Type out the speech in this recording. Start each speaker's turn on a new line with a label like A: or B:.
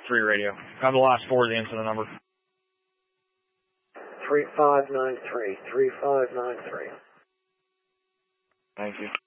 A: radio. Have the last 4 of the incident number.
B: 3593. 3593.
A: Thank you.